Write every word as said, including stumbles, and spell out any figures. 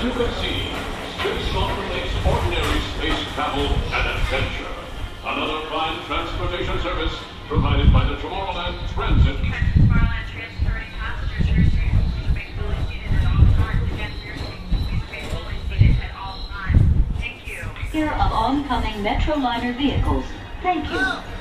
you can see, Space makes ordinary space travel an adventure. Another fine transportation service provided by the Tomorrowland Transit. Captain Tomorrowland Transit thirty passengers. Your seat will be fully seated at all times. Again, your seat will be fully seated at all times. Thank you. Here of oncoming Metroliner vehicles. Thank you.